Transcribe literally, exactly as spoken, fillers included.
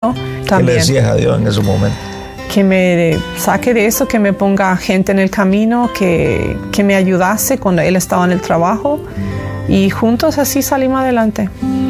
también. ¿Qué le decías a Dios en ese momento? Que me saque de eso, que me ponga gente en el camino, que, que me ayudase cuando él estaba en el trabajo, y juntos así salimos adelante.